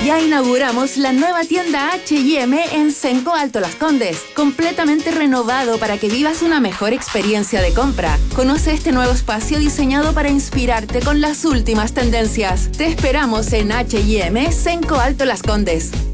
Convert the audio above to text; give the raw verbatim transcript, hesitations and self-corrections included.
Ya inauguramos la nueva tienda H y M en Cenco Alto Las Condes, completamente renovado para que vivas una mejor experiencia de compra. Conoce este nuevo espacio diseñado para inspirarte con las últimas tendencias. Te esperamos en H y M Cenco Alto Las Condes.